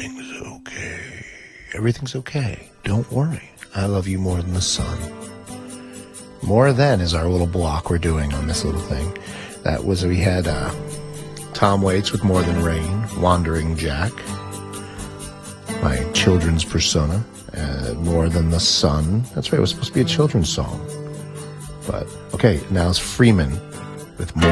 Everything's okay. Everything's okay. Don't worry. I love you more than the sun. More Than is our little block we're doing on this little thing. That was, we had Tom Waits with More Than Rain, Wandering Jack, my children's persona, More Than the Sun. That's right, it was supposed to be a children's song. But, okay, now it's Freeman with More